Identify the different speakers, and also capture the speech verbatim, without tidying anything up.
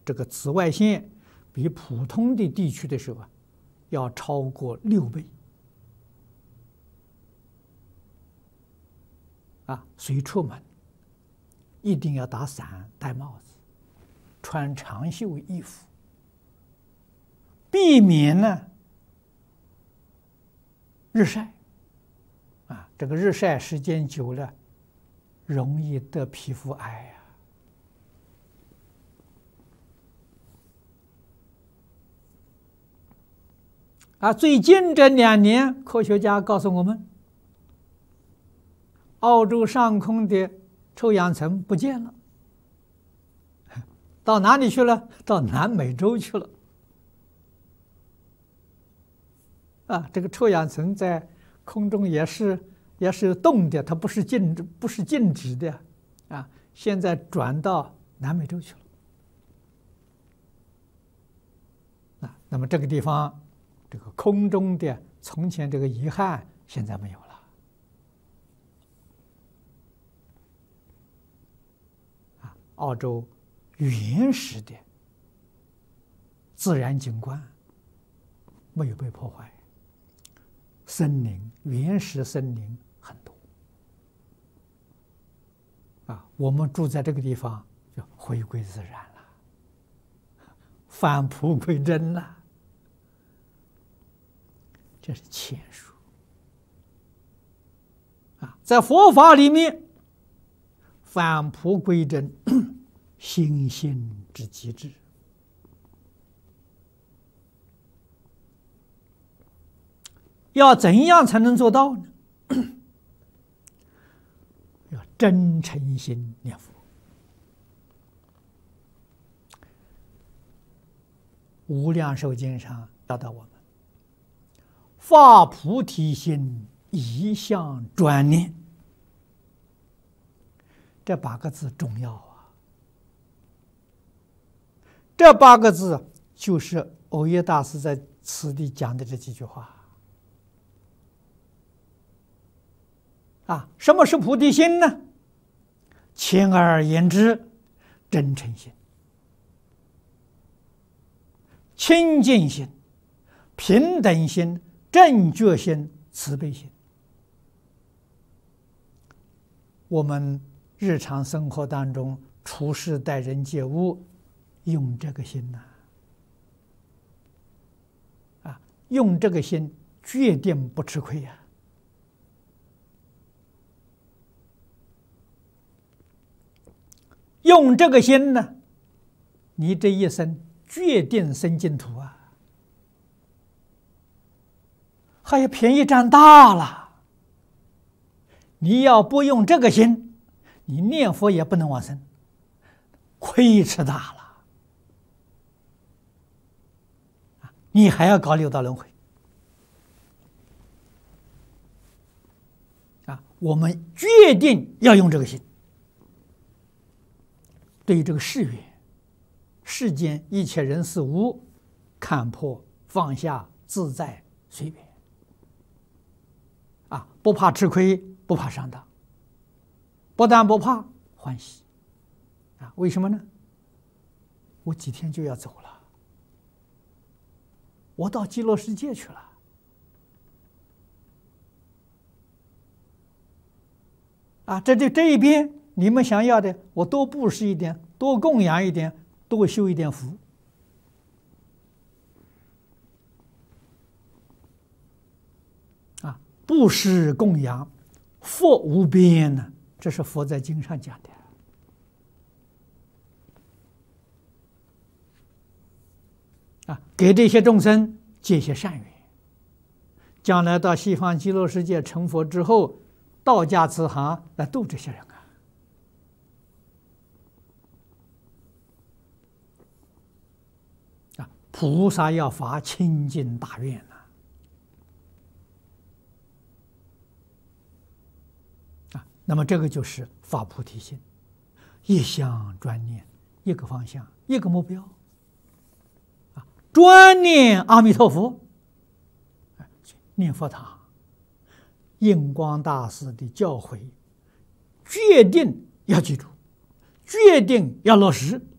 Speaker 1: 这个紫外线比普通的地区的时候啊，要超过六倍。啊，所以出门一定要打伞、戴帽子、穿长袖衣服，避免呢日晒。啊，这个日晒时间久了，容易得皮肤癌呀。啊，最近这两年，科学家告诉我们，澳洲上空的臭氧层不见了，到哪里去了？到南美洲去了。啊，这个臭氧层在空中也是也是动的，它不是静止，不是静止的，啊，现在转到南美洲去了。啊，那么这个地方，这个空中的从前这个遗憾现在没有了。啊，澳洲原始的自然景观没有被破坏。森林，原始森林很多啊，我们住在这个地方就回归自然了，返璞归真了，这是谦虚啊。在佛法里面，返璞归真，心性之极致。要怎样才能做到呢？要真诚心念佛。无量寿经上教导我们：发菩提心，一向专念。这八个字重要啊！这八个字就是耦耶大师在此地讲的这几句话。啊，什么是菩提心呢？简而言之，真诚心、清净心、平等心、正觉心、慈悲心。我们日常生活当中处事待人接物，用这个心呐，啊，用这个心，决定不吃亏呀。用这个心呢，你这一生决定生净土啊！还有便宜占大了。你要不用这个心，你念佛也不能往生，亏吃大了。你还要搞六道轮回啊！我们决定要用这个心。对于这个世缘、世间一切人事物，看破、放下、自在、随缘，啊，不怕吃亏，不怕上当，不但不怕，欢喜，啊，为什么呢？我几天就要走了，我到极乐世界去了，啊，这这这一边。你们想要的，我多布施一点，多供养一点，多修一点福。啊，布施供养，福无边呢，这是佛在经上讲的。啊，给这些众生结些善缘，将来到西方极乐世界成佛之后，道家慈航来度这些人啊。菩萨要发清净大愿呐！啊，那么这个就是发菩提心，一向专念，一个方向，一个目标。啊，专念阿弥陀佛，念佛堂，印光大师的教诲，决定要记住，决定要落实。